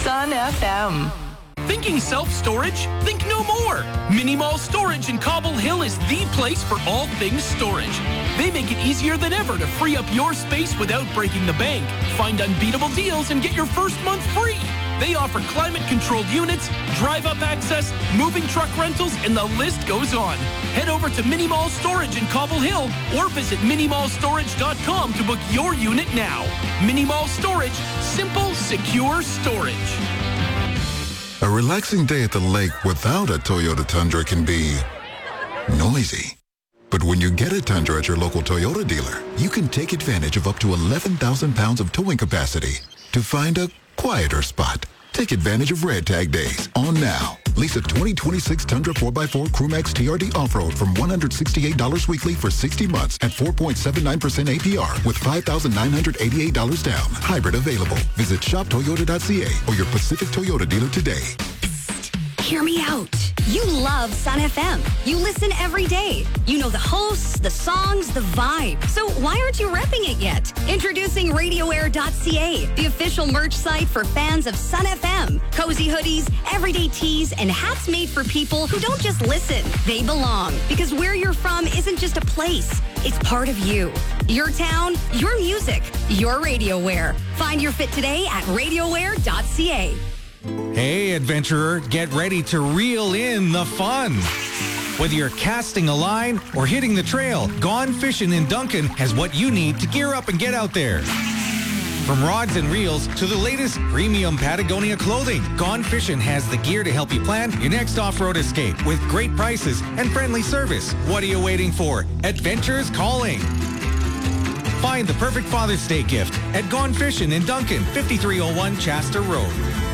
Sun FM. Thinking self-storage? Think no more. Mini Mall Storage in Cobble Hill is the place for all things storage. They make it easier than ever to free up your space without breaking the bank. Find unbeatable deals and get your first month free. They offer climate-controlled units, drive-up access, moving truck rentals, and the list goes on. Head over to Mini Mall Storage in Cobble Hill or visit minimallstorage.com to book your unit now. Mini Mall Storage, simple, secure storage. A relaxing day at the lake without a Toyota Tundra can be noisy. But when you get a Tundra at your local Toyota dealer, you can take advantage of up to 11,000 pounds of towing capacity to find a quieter spot. Take advantage of Red Tag Days on now. Lease a 2026 Tundra 4x4 Crewmax TRD Off-Road from $168 weekly for 60 months at 4.79% APR with $5,988 down. Hybrid available. Visit shoptoyota.ca or your Pacific Toyota dealer today. Hear me out. You love Sun FM. You listen every day. You know the hosts, the songs, the vibe. So why aren't you repping it yet? Introducing RadioAir.ca, the official merch site for fans of Sun FM. Cozy hoodies, everyday tees, and hats made for people who don't just listen. They belong. Because where you're from isn't just a place. It's part of you. Your town, your music, your radio wear. Find your fit today at RadioAir.ca. Hey, adventurer, get ready to reel in the fun. Whether you're casting a line or hitting the trail, Gone Fishing in Duncan has what you need to gear up and get out there. From rods and reels to the latest premium Patagonia clothing, Gone Fishing has the gear to help you plan your next off-road escape with great prices and friendly service. What are you waiting for? Adventure's calling. Find the perfect Father's Day gift at Gone Fishing in Duncan, 5301 Chester Road.